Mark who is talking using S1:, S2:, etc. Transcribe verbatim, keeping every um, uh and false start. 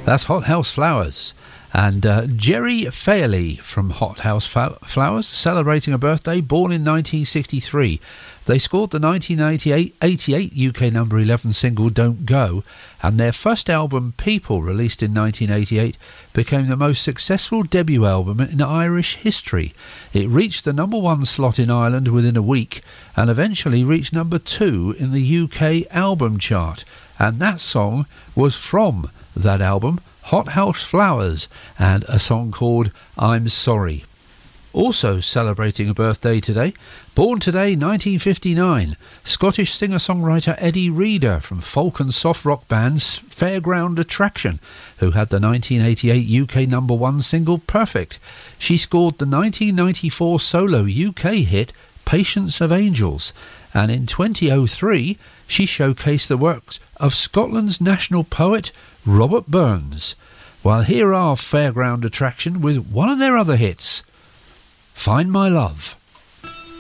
S1: That's Hot House Flowers. And uh, Jerry Fairley from Hot House Flowers, celebrating a birthday, born in nineteen sixty-three. They scored the nineteen eighty-eight U K number eleven single Don't Go, and their first album, People, released in nineteen eighty-eight, became the most successful debut album in Irish history. It reached the number one slot in Ireland within a week, and eventually reached number two in the U K album chart. And that song was from that album, Hot House Flowers, and a song called I'm Sorry. Also celebrating a birthday today, born today nineteen fifty-nine, Scottish singer-songwriter Eddie Reader from folk and soft rock bands Fairground Attraction, who had the nineteen eighty-eight U K number one single Perfect. She scored the nineteen ninety-four solo U K hit Patience of Angels, and in twenty oh three she showcased the works of Scotland's national poet Robert Burns. While here are Fairground Attraction with one of their other hits, Find My Love.